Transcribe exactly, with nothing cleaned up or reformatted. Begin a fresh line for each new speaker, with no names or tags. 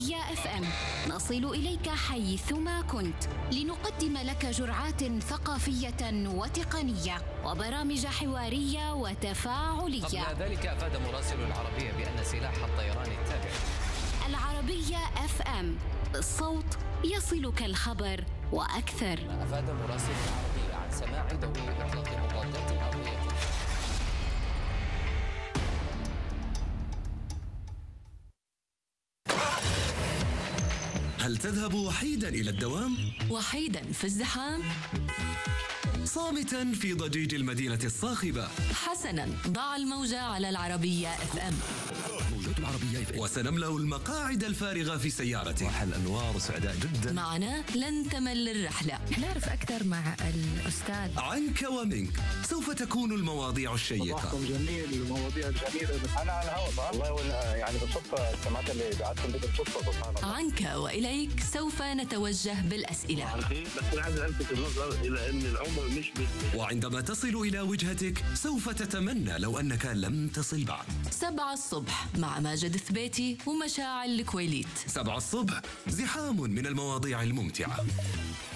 يا اف ام نصل إليك حيثما كنت لنقدم لك جرعات ثقافية وتقنية وبرامج حوارية وتفاعلية.
قبل ذلك أفاد مراسل العربية بأن سلاح الطيران التابع
العربية اف ام الصوت يصلك الخبر وأكثر.
أفاد مراسل العربية عن سماع دوي إطلاق مضادات نووية.
هل تذهب وحيدا إلى الدوام؟
وحيدا في الزحام؟
صامتا في ضجيج المدينة الصاخبة؟
حسنا، ضع الموجة على العربية اف ام.
موجة العربية اف ام. وسنملأ المقاعد الفارغة في سيارتك.
راح الأنوار وسعداء جدا.
معنا لن تمل الرحلة.
نعرف أكثر مع الأستاذ.
عنك ومنك سوف تكون المواضيع الشيقة.
صباحكم جميل، المواضيع الجميلة. أنا على الهواء والله، يعني بالصدفة سمعت اللي بعتكم بالصدفة. سبحان الله.
عنك وإليك سوف نتوجه بالأسئلة.
بس أنا عايز ألفت النظر إلى أن العمر مش بس.
وعندما تصل إلى وجهتك سوف تتمنى لو أنك لم تصل بعد.
سبعة الصبح مع ماجد ثبيتي ومشاعل الكويليت.
سبعة الصبح، زحام من المواضيع الممتعة.